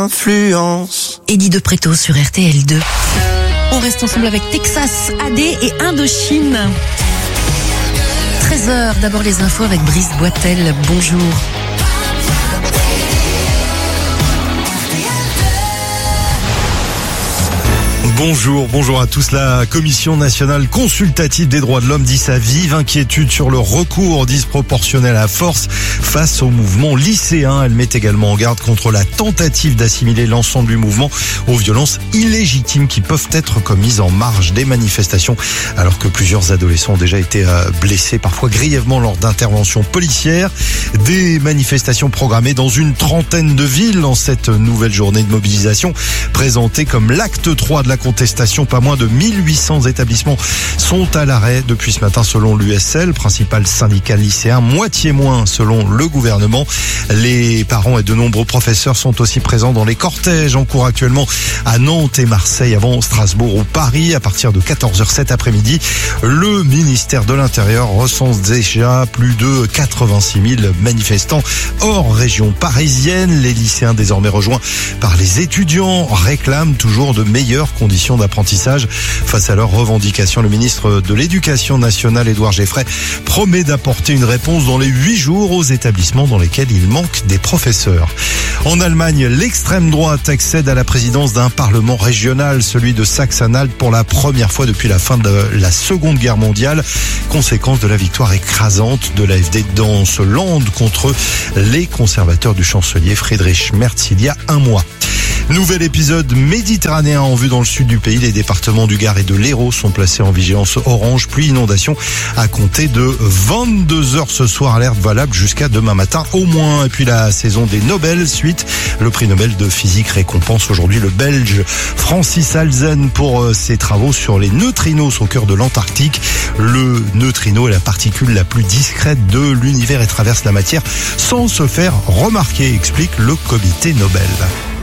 influence. Eddie de Préto sur RTL2. On reste ensemble avec Texas, AD et Indochine. 13h, d'abord les infos avec Brice Boitel. Bonjour. Bonjour à tous. La Commission nationale consultative des droits de l'homme dit sa vive inquiétude sur le recours disproportionnel à force face au mouvement lycéen. Elle met également en garde contre la tentative d'assimiler l'ensemble du mouvement aux violences illégitimes qui peuvent être commises en marge des manifestations, alors que plusieurs adolescents ont déjà été blessés, parfois grièvement, lors d'interventions policières. Des manifestations programmées dans une trentaine de villes en cette nouvelle journée de mobilisation, présentée comme l'acte 3 de la contestation. Pas moins de 1800 établissements sont à l'arrêt depuis ce matin selon l'USL, principal syndicat lycéen, moitié moins selon le gouvernement. Les parents et de nombreux professeurs sont aussi présents dans les cortèges en cours actuellement à Nantes et Marseille, avant Strasbourg ou Paris. À partir de 14h cet après-midi, le ministère de l'Intérieur recense déjà plus de 86 000 manifestants hors région parisienne. Les lycéens, désormais rejoints par les étudiants, réclament toujours de meilleures conditions d'apprentissage. Face à leurs revendications, le ministre de l'Éducation nationale, Édouard Geffray, promet d'apporter une réponse dans les 8 jours aux établissements dans lesquels il manque des professeurs. En Allemagne, l'extrême droite accède à la présidence d'un parlement régional, celui de Saxe-Anhalt, pour la première fois depuis la fin de la Seconde Guerre mondiale, conséquence de la victoire écrasante de l'AfD dans ce Land contre les conservateurs du chancelier Friedrich Merz il y a un mois. Nouvel épisode méditerranéen en vue dans le sud du pays. Les départements du Gard et de l'Hérault sont placés en vigilance orange, pluie, inondation à compter de 22h ce soir. Alerte valable jusqu'à demain matin au moins. Et puis la saison des Nobel suite. Le prix Nobel de physique récompense aujourd'hui le Belge Francis Halzen pour ses travaux sur les neutrinos au cœur de l'Antarctique. Le neutrino est la particule la plus discrète de l'univers et traverse la matière sans se faire remarquer, explique le comité Nobel.